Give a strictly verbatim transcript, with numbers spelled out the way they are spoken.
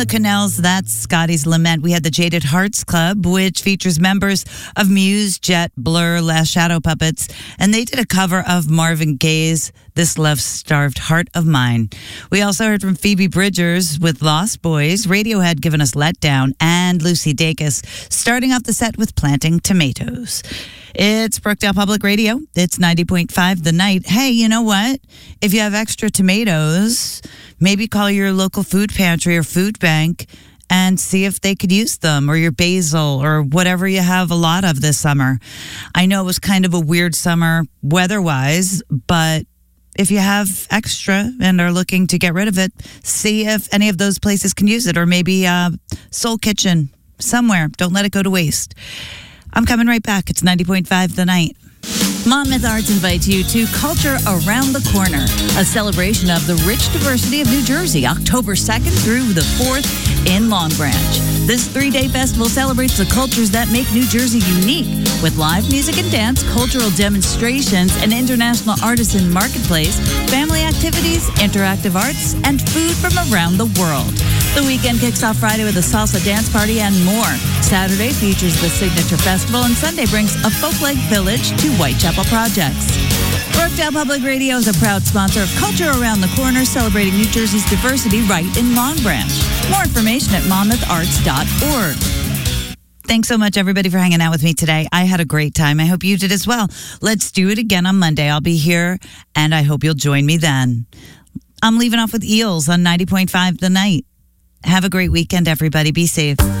the Canals, that's Scotty's Lament. We had the Jaded Hearts Club, which features members of Muse, Jet, Blur, Last Shadow Puppets, and they did a cover of Marvin Gaye's This Love-Starved Heart of Mine. We also heard from Phoebe Bridgers with Lost Boys, Radiohead giving us Let Down, and Lucy Dacus starting off the set with Planting Tomatoes. It's Brookdale Public Radio. It's ninety point five The Night. Hey, you know what? If you have extra tomatoes, maybe call your local food pantry or food bank and see if they could use them, or your basil or whatever you have a lot of this summer. I know it was kind of a weird summer weather-wise, but if you have extra and are looking to get rid of it, see if any of those places can use it, or maybe uh, Soul Kitchen somewhere. Don't let it go to waste. I'm coming right back. It's ninety point five The Night. Monmouth Arts invites you to Culture Around the Corner, a celebration of the rich diversity of New Jersey, October second through the fourth in Long Branch. This three-day festival celebrates the cultures that make New Jersey unique, with live music and dance, cultural demonstrations, an international artisan marketplace, family activities, interactive arts, and food from around the world. The weekend kicks off Friday with a salsa dance party and more. Saturday features the Signature Festival, and Sunday brings a folk-like village to Whitechapel Projects. Brookdale Public Radio is a proud sponsor of Culture Around the Corner, celebrating New Jersey's diversity right in Long Branch. More information at monmouth arts dot org. Thanks so much, everybody, for hanging out with me today. I had a great time. I hope you did as well. Let's do it again on Monday. I'll be here, and I hope you'll join me then. I'm leaving off with Eels on ninety point five The Night. Have a great weekend, everybody. Be safe.